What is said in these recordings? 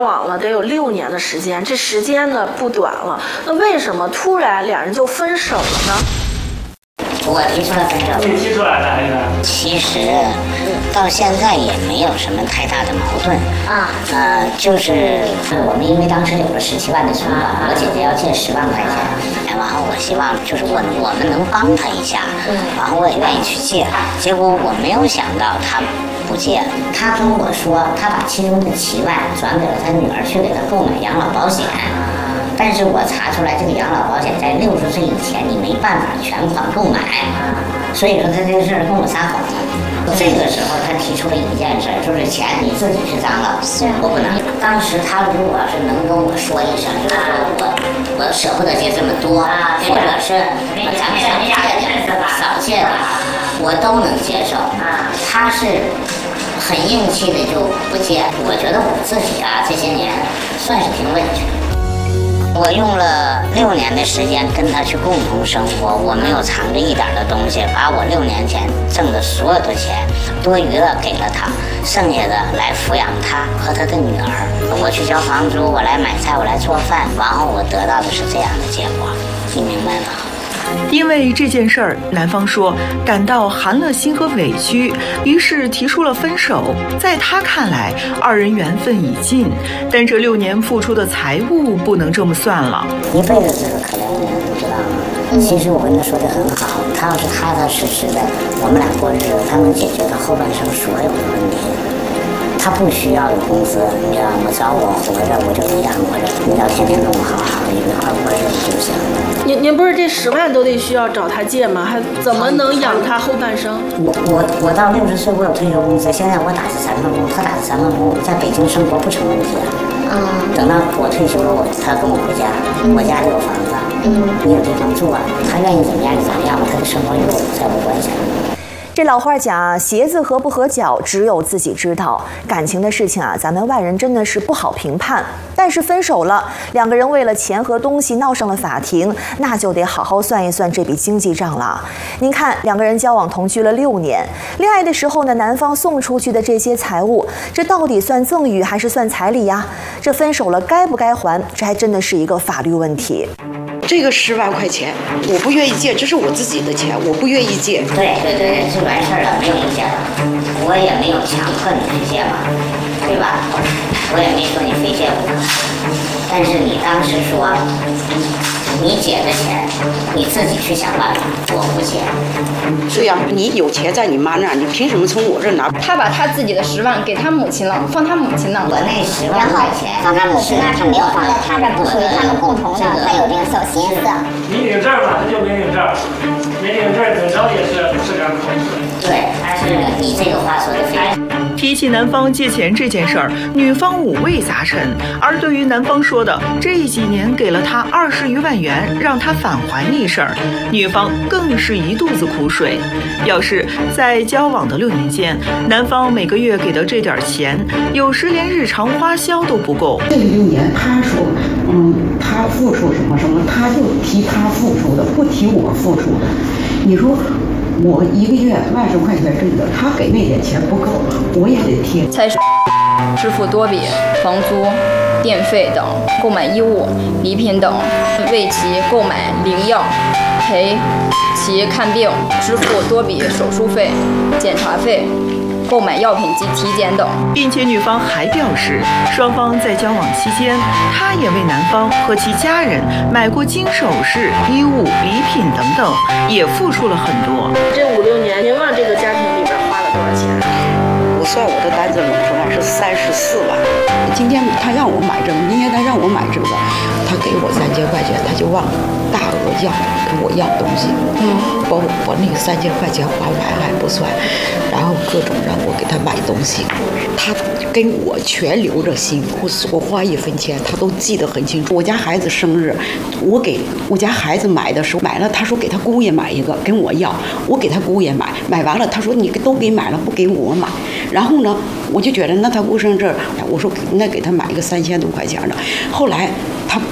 往了得有6年的时间，这时间呢不短了。那为什么突然两人就分手了呢？ 我提出了分手。 你提出来的还是？ 其实到现在也没有什么太大的矛盾就是我们因为当时有了17万的存款，我姐姐要借10万块钱，然后我希望就是我们能帮她一下，然后我也愿意去借，结果我没有想到她不借，她跟我说她把其中的7万转给了她女儿去给她购买养老保险。但是我查出来，这个养老保险在60岁以前你没办法全款购买，所以说他这个事儿跟我撒谎了。这个时候他提出了一件事，就是钱你自己去张罗，我不能。当时他如果是能跟我说一声，就是说我舍不得借这么多，或者是咱们少借点，少借点，我都能接受。他是很硬气的就不借，我觉得我自己这些年算是挺委屈。我用了6年的时间跟他去共同生活，我没有藏着一点的东西，把我6年前挣的所有的钱多余的给了他，剩下的来抚养他和他的女儿。我去交房租，我来买菜，我来做饭，然后我得到的是这样的结果，你明白吗？ 因为这件事儿，男方说感到寒了心和委屈，于是提出了分手。在他看来，2人缘分已尽，但这6年付出的财物不能这么算了。 一辈子这个可怜的人，你知道吗？其实我跟他说的很好，他要是踏踏实实的，我们俩过日子，他能解决他后半生所有的问题。他不需要有工资，你知道吗？只要我活着，我就能养活着。你要天天跟我好好的一块过日子就行了。 您不是这10万都得需要找他借吗？还怎么能养他后半生？ 我到60岁，我有退休工资，现在我打着3份工，他打着3份工，在北京生活不成问题等到我退休了，他跟我回家，我家里有房子，你有地方住他愿意怎么样就怎么样，他的生活与我再无关系。 这老话讲，鞋子合不合脚，只有自己知道。感情的事情咱们外人真的是不好评判。但是分手了，2个人为了钱和东西闹上了法庭，那就得好好算一算这笔经济账了。您看，2个人交往同居了6年，恋爱的时候呢，男方送出去的这些财物，这到底算赠与还是算彩礼呀？这分手了该不该还？这还真的是一个法律问题。 这个10万块钱，我不愿意借，这是我自己的钱，我不愿意借。 对，就完事儿了，没有意见了，我也没有强迫你去借嘛，对吧？我也没说你非借不可，但是你当时说你姐的钱你自己去想办法，我不借。 对呀，你有钱在你妈那儿，你凭什么从我这儿拿？ 他把他自己的10万给他母亲了，放他母亲那。 我那10万块钱放他母亲那，他没有放在他这，不属于他们共同的，他有这个小心思。 你领证吧，他就没领证，没领证怎着也是2口子。 对，但是你这个话说的非常。 提起男方借钱这件事儿，女方五味杂陈。而对于男方说的这几年给了他20余万元让他返还一事儿，女方更是一肚子苦水。表示在交往的6年间，男方每个月给的这点钱，有时连日常花销都不够。 这6年，他说，他付出什么什么，他就提他付出的，不提我付出的。你说。我1个月20块钱挣的，他给那点钱不够，我也得贴。 菜市支付多笔房租、电费等，购买衣物、礼品等，为其购买灵药，陪其看病，支付多笔手术费、检查费。购买药品及体检等， 并且女方还表示，双方在交往期间，她也为男方和其家人买过金首饰、衣物、礼品等等，也付出了很多。 这5、6年，您往这个家庭里边花了多少钱？ 我算我的单子拢出来是34万。今天他让我买这个，明天他让我买这个，他给我3000块钱，他就往大额跟我要东西，把那个3000块钱花完还不算，然后各种让我给他买东西，他跟我全留着心，我花1分钱他都记得很清楚。我家孩子生日，我给我家孩子买的时候买了，他说给他姑爷买一个跟我要，我给他姑爷买完了，他说你都给买了不给我买，然后呢我就觉得那他过生日，我说那给他买一个3000多块钱的，后来他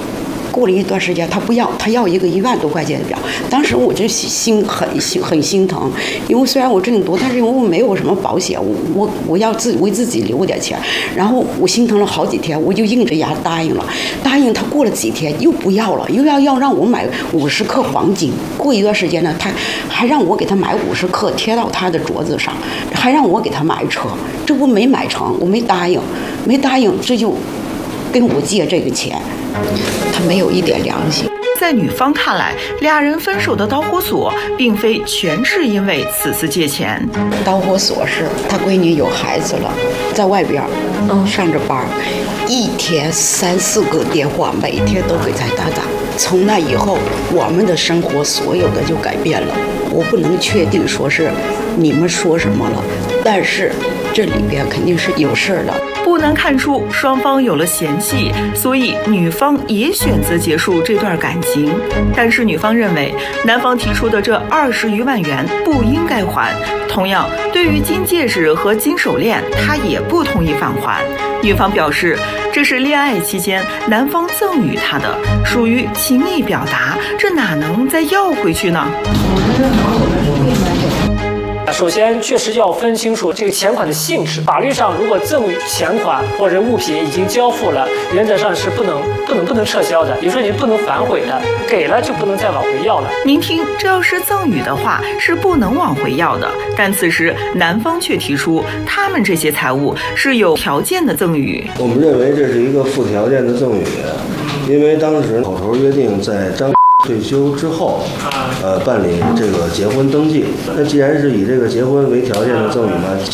过了一段时间，他不要，他要一个1万多块钱的表。当时我这心很心疼，因为虽然我挣得多，但是因为我没有什么保险，我要为自己留点钱。然后我心疼了好几天，我就硬着牙答应了。答应他过了几天又不要了，又要让我买50克黄金。过一段时间呢，他还让我给他买50克贴到他的桌子上，还让我给他买车。这不没买成，我没答应，这就跟我借这个钱，他没有一点良心。 在女方看来，俩人分手的导火索并非全是因为此次借钱。 导火索是他闺女有孩子了，在外边上着班，一天3、4个电话，每天都给他打。从那以后，我们的生活所有的就改变了。我不能确定说是你们说什么了，但是这里边肯定是有事儿的。 不难看出，双方有了嫌隙，所以女方也选择结束这段感情。但是女方认为，男方提出的这20余万元不应该还。同样，对于金戒指和金手链，她也不同意返还。女方表示，这是恋爱期间男方赠予她的，属于情意表达，这哪能再要回去呢？ 首先，确实要分清楚这个钱款的性质。法律上，如果赠与钱款或者物品已经交付了，原则上是不能撤销的，也就是说你不能反悔的，给了就不能再往回要了。 您听，这要是赠与的话，是不能往回要的。但此时男方却提出，他们这些财物是有条件的赠与。 我们认为这是一个附条件的赠与，因为当时口头约定在张退休之后，办理这个结婚登记。那既然是以这个结婚为条件的赠与嘛，